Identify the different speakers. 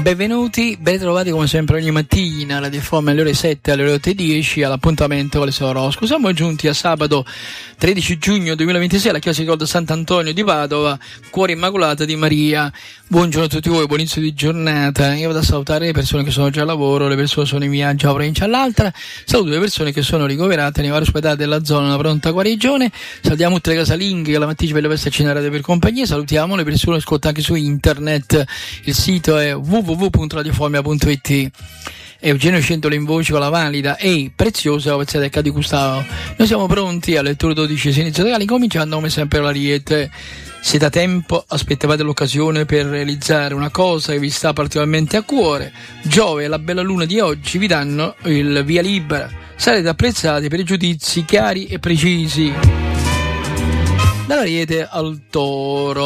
Speaker 1: Benvenuti, ben trovati come sempre ogni mattina alla FM alle ore 7 alle ore 8:10 all'appuntamento con le sue oroscopi. Siamo giunti a sabato 13 giugno 2026 alla chiesa di Golda Sant'Antonio di Padova, Cuore Immacolata di Maria. Buongiorno a tutti voi, buon inizio di giornata. Io vado a salutare le persone che sono già al lavoro, le persone che sono in viaggio da una provincia all'altra. Saluto le persone che sono ricoverate nei vari ospedali della zona, una pronta guarigione. Salutiamo tutte le casalinghe che la mattina per le feste cenarate per compagnia. Salutiamo le persone che ascoltano anche su internet. Il sito è www.radioformia.it. Eugenio Centolo in voce con la valida e preziosa Ovezzatecca di Gustavo. Noi siamo pronti alle letture 12 iniziali, cominciando come sempre l'Ariete. Se da tempo aspettavate l'occasione per realizzare una cosa che vi sta particolarmente a cuore, Giove e la bella luna di oggi vi danno il via libera. Sarete apprezzati per i giudizi chiari e precisi. Dall'Ariete al Toro.